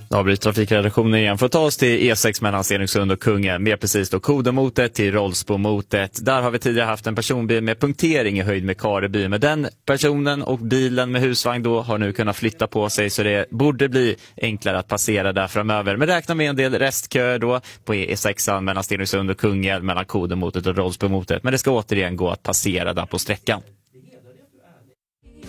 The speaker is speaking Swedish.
Avbryt trafikredaktionen igen för att ta oss till E6 mellan Stenungsund och Kungälv. Mer precis då Kodemotet till Rollsbomotet. Där har vi tidigare haft en personbil med punktering i höjd med Kareby. Men den personen och bilen med husvagn då har nu kunnat flytta på sig, så det borde bli enklare att passera där framöver. Men räkna med en del restköer då på E6 mellan Stenungsund och Kungälv mellan Kodemotet och Rollsbomotet. Men det ska återigen gå att passera där på sträckan.